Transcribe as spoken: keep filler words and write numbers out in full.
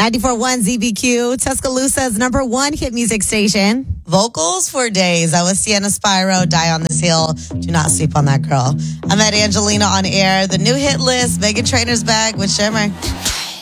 ninety-four point one Z B Q, Tuscaloosa's number one hit music station. Vocals for days. That was Sienna Spyro, Die on This Hill. Do not sleep on that girl. I'm at Angelina on air. The new hit list, Megan Trainor's back with Shimmer.